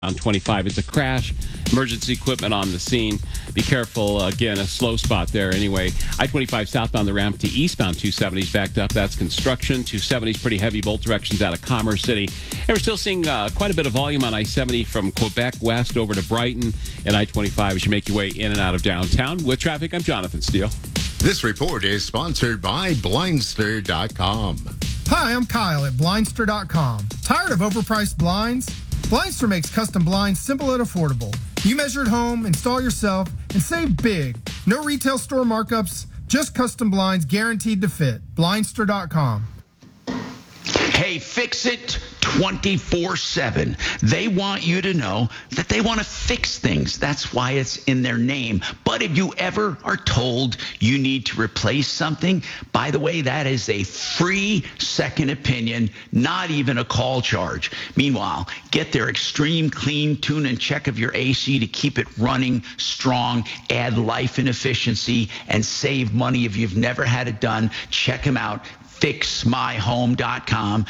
On 25, it's a crash. Emergency equipment on the scene. Be careful. Again, a slow spot there. Anyway, I-25 southbound the ramp to eastbound 270 is backed up. That's construction. 270 is pretty heavy. Both directions out of Commerce City. And we're still seeing quite a bit of volume on I-70 from Quebec west over to Brighton. And I-25 as you make your way in and out of downtown. With traffic, I'm Jonathan Steele. This report is sponsored by Blindster.com. Hi, I'm Kyle at Blindster.com. Tired of overpriced blinds? Blindster makes custom blinds simple and affordable. You measure at home, install yourself, and save big. No retail store markups, just custom blinds guaranteed to fit. Blindster.com. Hey, fix it 24/7. They want you to know that they want to fix things. That's why it's in their name. But if you ever are told you need to replace something, by the way, that is a free second opinion, not even a call charge. Meanwhile, get their extreme clean tune and check of your AC to keep it running strong, add life and efficiency, and save money if you've never had it done. Check them out. FixMyHome.com,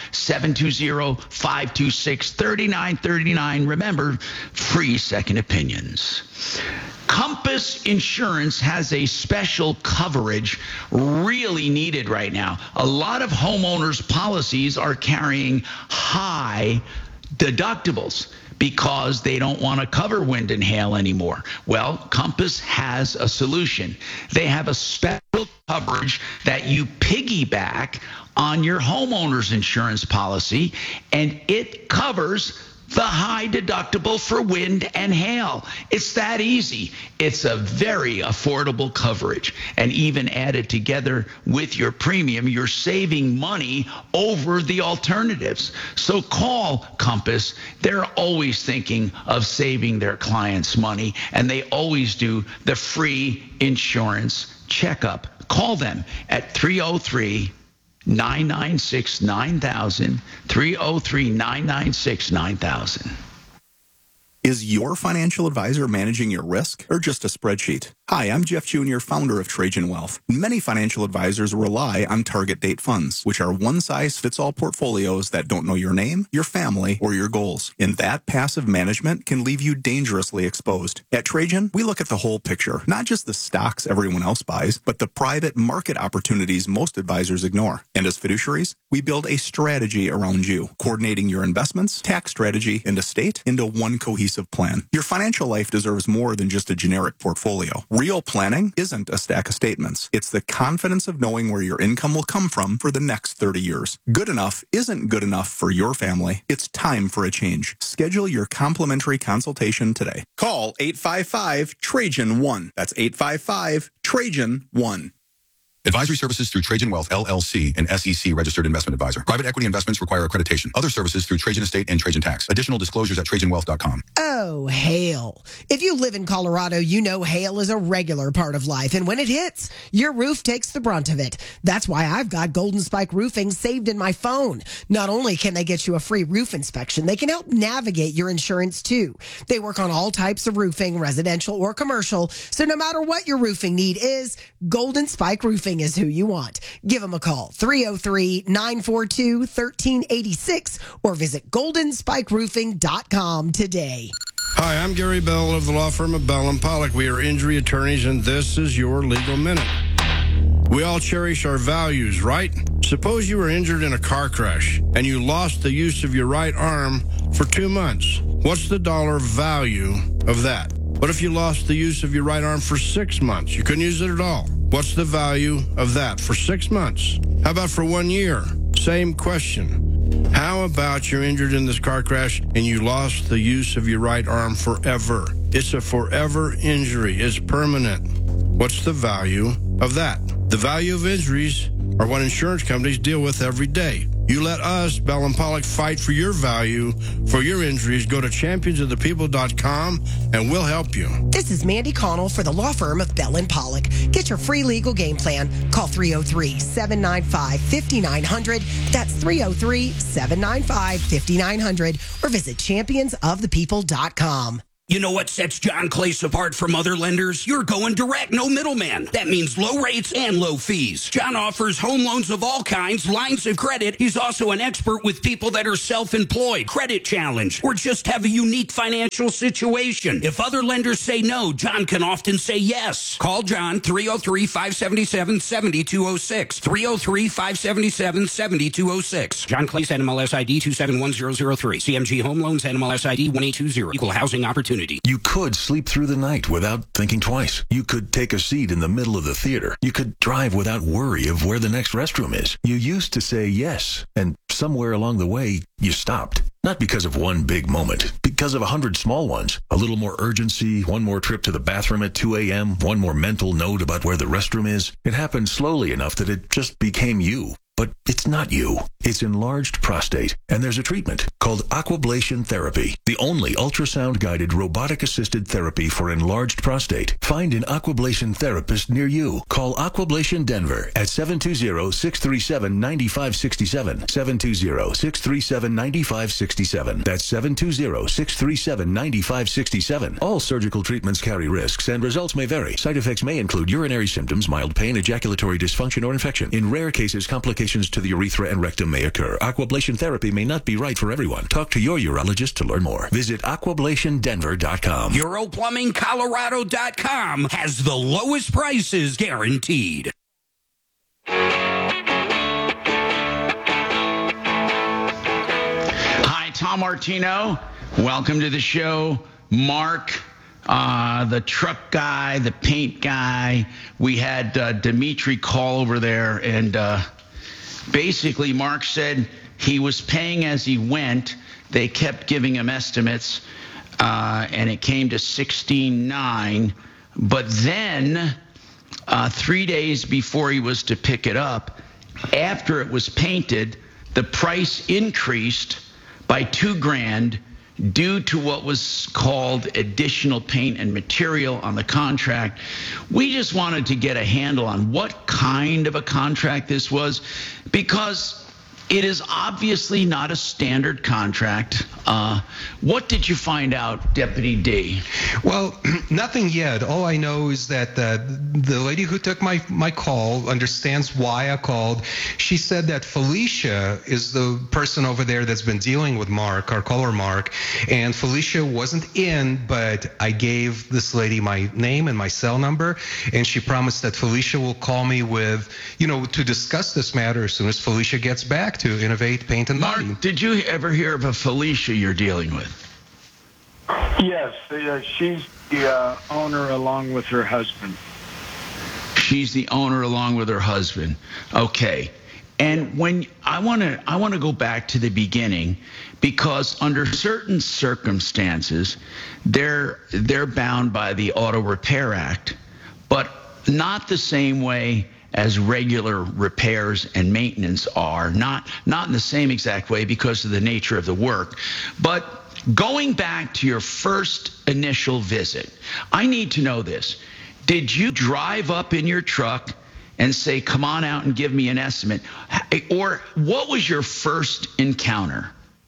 720-526-3939. Remember, free second opinions. Compass Insurance has a special coverage really needed right now. A lot of homeowners' policies are carrying high deductibles because they don't want to cover wind and hail anymore. Well, Compass has a solution. They have a special coverage that you piggyback on your homeowner's insurance policy, and it covers the high deductible for wind and hail. It's that easy. It's a very affordable coverage. And even added together with your premium, you're saving money over the alternatives. So call Compass. They're always thinking of saving their clients money, and they always do the free insurance checkup. Call them at 303-996-9000, 303-996-9000. Is your financial advisor managing your risk or just a spreadsheet? Hi, I'm Jeff Jr., founder of Trajan Wealth. Many financial advisors rely on target date funds, which are one-size-fits-all portfolios that don't know your name, your family, or your goals. And that passive management can leave you dangerously exposed. At Trajan, we look at the whole picture, not just the stocks everyone else buys, but the private market opportunities most advisors ignore. And as fiduciaries, we build a strategy around you, coordinating your investments, tax strategy, and estate into one cohesive plan. Your financial life deserves more than just a generic portfolio. Real planning isn't a stack of statements. It's the confidence of knowing where your income will come from for the next 30 years. Good enough isn't good enough for your family. It's time for a change. Schedule your complimentary consultation today. Call 855-TRAJAN-1. That's 855-TRAJAN-1. Advisory services through Trajan Wealth, LLC, an SEC registered investment advisor. Private equity investments require accreditation. Other services through Trajan Estate and Trajan Tax. Additional disclosures at TrajanWealth.com. Oh, hail. If you live in Colorado, you know hail is a regular part of life. And when it hits, your roof takes the brunt of it. That's why I've got Golden Spike Roofing saved in my phone. Not only can they get you a free roof inspection, they can help navigate your insurance too. They work on all types of roofing, residential or commercial. So no matter what your roofing need is, Golden Spike Roofing is who you want. Give them a call, 303-942-1386, or visit goldenspikeroofing.com today. Hi, I'm Gary Bell of the law firm of Bell & Pollock. We are injury attorneys, and this is your Legal Minute. We all cherish our values, right? Suppose you were injured in a car crash and you lost the use of your right arm for 2 months. What's the dollar value of that? What if you lost the use of your right arm for 6 months? You couldn't use it at all. What's the value of that for 6 months? How about for 1 year? Same question. How about you're injured in this car crash and you lost the use of your right arm forever? It's a forever injury. It's permanent. What's the value of that? The value of injuries are what insurance companies deal with every day. You let us, Bell & Pollock, fight for your value, for your injuries. Go to championsofthepeople.com and we'll help you. This is Mandy Connell for the law firm of Bell & Pollock. Get your free legal game plan. Call 303-795-5900. That's 303-795-5900. Or visit championsofthepeople.com. You know what sets John Clace apart from other lenders? You're going direct, no middleman. That means low rates and low fees. John offers home loans of all kinds, lines of credit. He's also an expert with people that are self-employed, credit challenged, or just have a unique financial situation. If other lenders say no, John can often say yes. Call John 303-577-7206. 303-577-7206. John Clace, NMLS ID 271003. CMG Home Loans, NMLS ID 1820. Equal housing opportunity. You could sleep through the night without thinking twice. You could take a seat in the middle of the theater. You could drive without worry of where the next restroom is. You used to say yes, and somewhere along the way, you stopped. Not because of one big moment, because of 100 small ones. A little more urgency, one more trip to the bathroom at 2 a.m., one more mental note about where the restroom is. It happened slowly enough that it just became you. But it's not you. It's enlarged prostate, and there's a treatment called aquablation therapy, the only ultrasound-guided robotic-assisted therapy for enlarged prostate. Find an aquablation therapist near you. Call Aquablation Denver at 720-637-9567, 720-637-9567. That's 720-637-9567. All surgical treatments carry risks, and results may vary. Side effects may include urinary symptoms, mild pain, ejaculatory dysfunction, or infection. In rare cases, complications to the urethra and rectum may occur. Aquablation therapy may not be right for everyone. Talk to your urologist to learn more. Visit aquablationdenver.com. EuroPlumbingColorado.com has the lowest prices guaranteed. Hi, Tom Martino. Welcome to the show. Mark, the truck guy, the paint guy. We had Dimitri call over there, and basically Mark said he was paying as he went. They kept giving him estimates, and it came to $16,900. But then 3 days before he was to pick it up, after it was painted, the price increased by $2,000 due to what was called additional paint and material on the contract. We just wanted to get a handle on what kind of a contract this was, because it is obviously not a standard contract. What did you find out, Deputy D? Well, nothing yet. All I know is that the lady who took my call understands why I called. She said that Felicia is the person over there that's been dealing with Mark, our caller Mark, and Felicia wasn't in, but I gave this lady my name and my cell number, and she promised that Felicia will call me with, to discuss this matter as soon as Felicia gets back to Innovate Paint and Body. Mark, did you ever hear of a Felicia you're dealing with? Yes, she's the owner along with her husband. She's the owner along with her husband. Okay. And when I want to go back to the beginning, because under certain circumstances, they're bound by the Auto Repair Act, but not the same way as regular repairs and maintenance are, not in the same exact way because of the nature of the work. But going back to your first initial visit, I need to know this. Did you drive up in your truck and say, come on out and give me an estimate? Or what was your first encounter?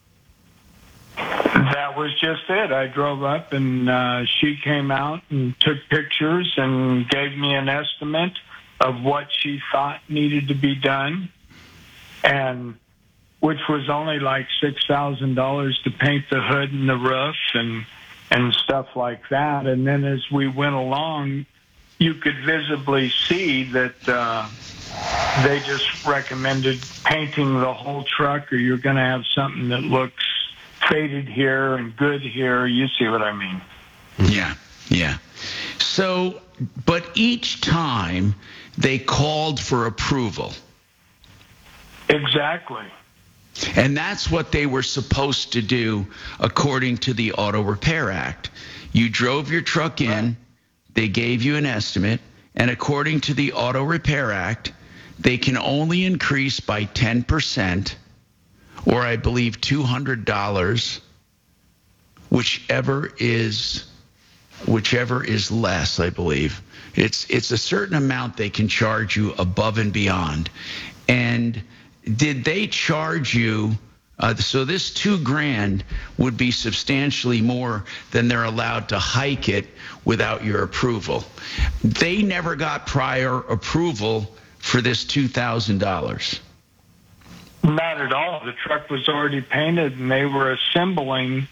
That was just it. I drove up and she came out and took pictures and gave me an estimate of what she thought needed to be done, and which was only like $6,000 to paint the hood and the roof and stuff like that. And then as we went along, you could visibly see that they just recommended painting the whole truck, or you're going to have something that looks faded here and good here. You see what I mean? Yeah. So, but each time they called for approval. Exactly. And that's what they were supposed to do according to the Auto Repair Act. You drove your truck in, they gave you an estimate, and according to the Auto Repair Act, they can only increase by 10%, or I believe $200, whichever is less, I believe. It's a certain amount they can charge you above and beyond. And did they charge you So this $2,000 would be substantially more than they're allowed to hike it without your approval. They never got prior approval for this $2,000. Not at all. The truck was already painted, and they were assembling,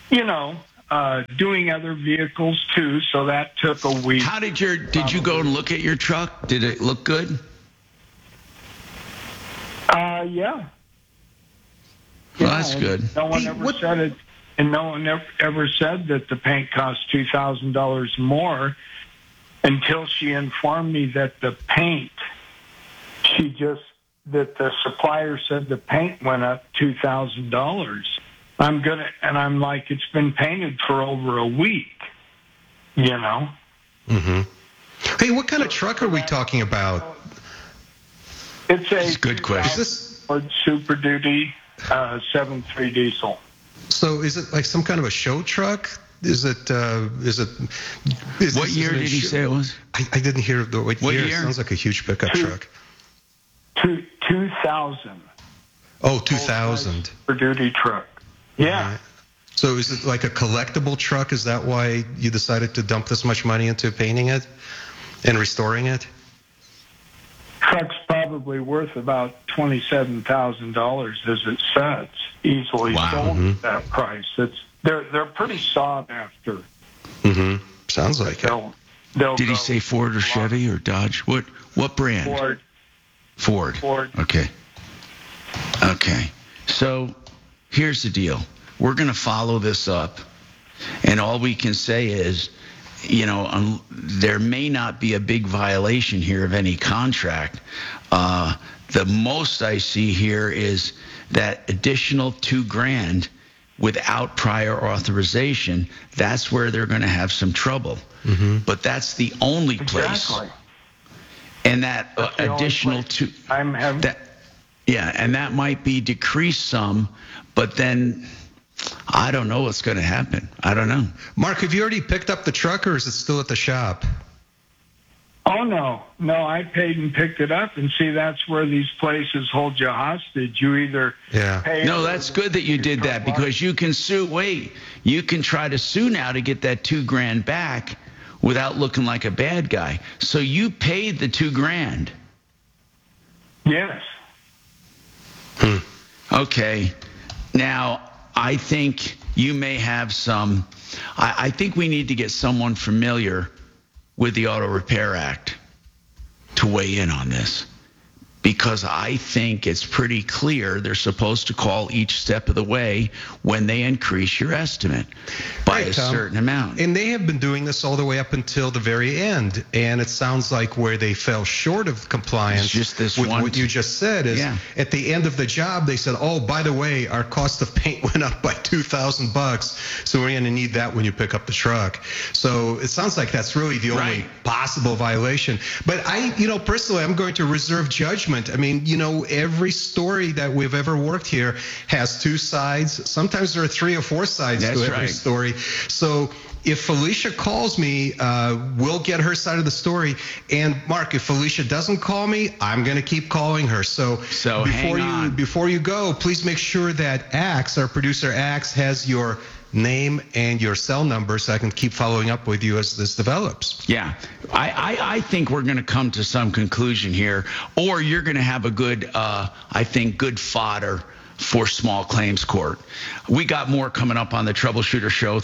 doing other vehicles too. So that took a week. How did you go and look at your truck? Did it look good? Yeah. Well, that's good. No one ever said it, and no one ever said that the paint cost $2,000 more until she informed me that the paint, that the supplier said the paint went up $2,000. I'm like, it's been painted for over a week, Mm-hmm. Hey, what kind of truck are we talking about? It's a good question. Ford Super Duty 7.3 diesel. So is it like some kind of a show truck? What year did he say it was? I didn't hear what year. It sounds like a huge pickup truck. 2000. Oh, 2000. Super Duty truck. Yeah. Right. So is it like a collectible truck? Is that why you decided to dump this much money into painting it and restoring it? Truck's probably worth about $27,000 as it sets, easily sold at that price. They're pretty sought after. Mm-hmm. Sounds like it. Did he say Ford or Chevy or Dodge? What brand? Ford. Okay. So here's the deal. We're going to follow this up, and all we can say is, there may not be a big violation here of any contract. The most I see here is that additional $2,000 without prior authorization. That's where they're going to have some trouble. Mm-hmm. But that's the only place. Exactly. And that additional and that might be decreased some, but then I don't know what's going to happen. I don't know. Mark, have you already picked up the truck, or is it still at the shop? Oh, no, I paid and picked it up, and see, that's where these places hold you hostage. You either pay. No, that's good that you did that, because you can sue. Wait, you can try to sue now to get that $2,000 back without looking like a bad guy. So you paid the $2,000. Yes. Okay. Now, I think you may have some. I think we need to get someone familiar with the Auto Repair Act to weigh in on this, because I think it's pretty clear they're supposed to call each step of the way when they increase your estimate by a certain amount. And they have been doing this all the way up until the very end. And it sounds like where they fell short of compliance with what you just said is at the end of the job, they said, oh, by the way, our cost of paint went up by $2,000. So we're going to need that when you pick up the truck. So it sounds like that's really the only possible violation. But personally, I'm going to reserve judgment. I mean, every story that we've ever worked here has two sides. Sometimes there are 3 or 4 sides to every story. So if Felicia calls me, we'll get her side of the story. And Mark, if Felicia doesn't call me, I'm going to keep calling her. So before you go, please make sure that our producer Axe, has your name and your cell number so I can keep following up with you as this develops. Yeah. I think we're going to come to some conclusion here, or you're going to have a good, good fodder for small claims court. We got more coming up on the Troubleshooter Show,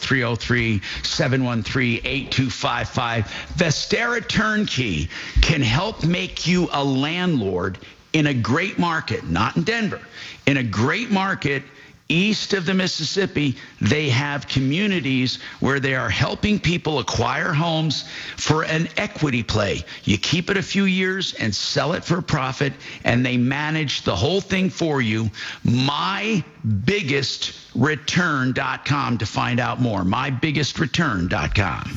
303-713-8255. Vestera Turnkey can help make you a landlord in a great market, not in Denver, in a great market east of the Mississippi. They have communities where they are helping people acquire homes for an equity play. You keep it a few years and sell it for a profit, and they manage the whole thing for you. MyBiggestReturn.com to find out more. MyBiggestReturn.com.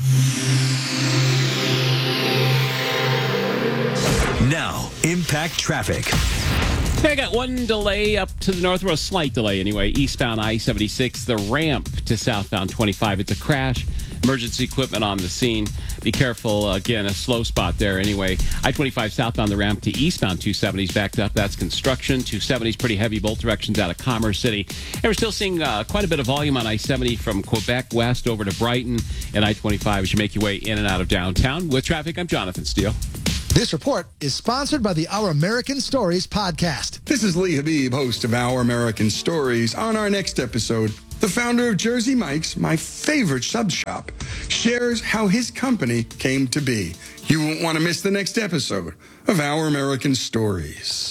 Now, Impact Traffic. I got one delay up to the north, or a slight delay anyway. Eastbound I-76, the ramp to southbound 25. It's a crash. Emergency equipment on the scene. Be careful. Again, a slow spot there anyway. I-25 southbound the ramp to eastbound 270s backed up. That's construction. 270s pretty heavy both directions out of Commerce City. And we're still seeing quite a bit of volume on I-70 from Quebec west over to Brighton. And I-25 as you make your way in and out of downtown. With traffic, I'm Jonathan Steele. This report is sponsored by the Our American Stories podcast. This is Lee Habib, host of Our American Stories. On our next episode, the founder of Jersey Mike's, my favorite sub shop, shares how his company came to be. You won't want to miss the next episode of Our American Stories.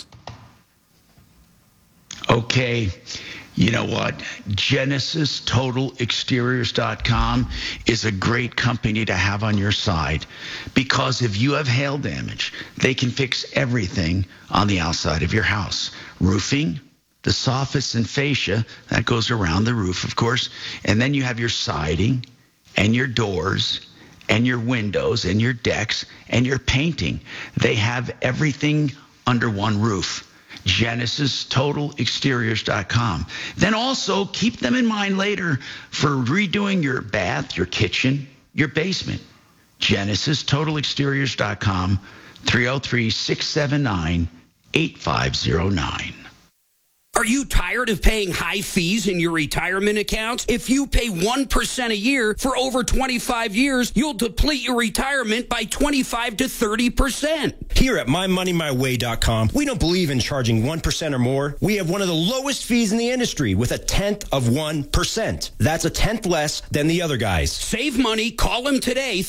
Okay. You know what? GenesisTotalExteriors.com is a great company to have on your side because if you have hail damage, they can fix everything on the outside of your house. Roofing, the soffits and fascia, that goes around the roof, of course. And then you have your siding and your doors and your windows and your decks and your painting. They have everything under one roof. GenesisTotalExteriors.com. Then also keep them in mind later for redoing your bath, your kitchen, your basement. GenesisTotalExteriors.com, 303-679-8509. Are you tired of paying high fees in your retirement accounts? If you pay 1% a year for over 25 years, you'll deplete your retirement by 25 to 30%. Here at MyMoneyMyWay.com, we don't believe in charging 1% or more. We have one of the lowest fees in the industry with 0.1%. That's 1/10 less than the other guys. Save money. Call them today,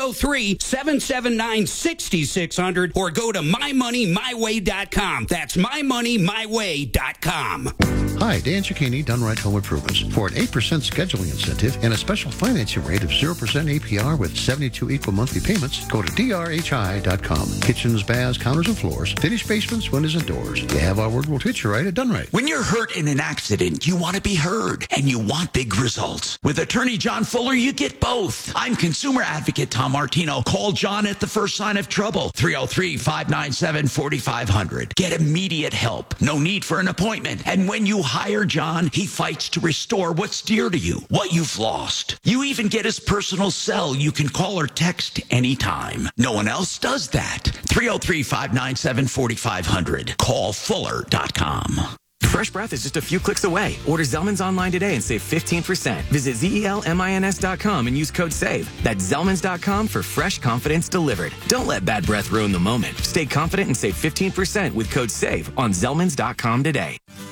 303-779-6600, or go to MyMoneyMyWay.com. That's MyMoneyMyWay.com. Hi, Dan Cicchini, Done Right Home Improvements. For an 8% scheduling incentive and a special financing rate of 0% APR with 72 equal monthly payments, go to drhi.com. Kitchens, baths, counters, and floors, finished basements, windows, and doors. You have our word, we'll treat you right at Done Right. When you're hurt in an accident, you want to be heard, and you want big results. With attorney John Fuller, you get both. I'm consumer advocate Tom Martino. Call John at the first sign of trouble, 303-597-4500. Get immediate help. No need for an appointment. And when you hire John, he fights to restore what's dear to you, what you've lost. You even get his personal cell. You can call or text anytime. No one else does that. 303-597-4500. Call Fuller.com. Fresh breath is just a few clicks away. Order Zellman's online today and save 15%. Visit ZELMINS.com and use code SAVE. That's Zellman's.com for fresh confidence delivered. Don't let bad breath ruin the moment. Stay confident and save 15% with code SAVE on Zellman's.com today.